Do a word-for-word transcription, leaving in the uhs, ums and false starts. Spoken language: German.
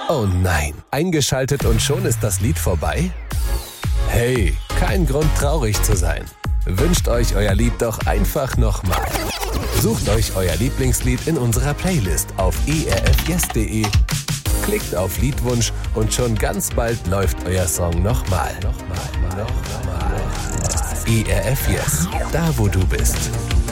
Oh nein, eingeschaltet und schon ist das Lied vorbei? Hey, kein Grund traurig zu sein. Wünscht euch euer Lied doch einfach nochmal. Sucht euch euer Lieblingslied in unserer Playlist auf e r f yes punkt d e, klickt auf Liedwunsch und schon ganz bald läuft euer Song nochmal. Nochmal, nochmal. E R F Yes, da wo du bist.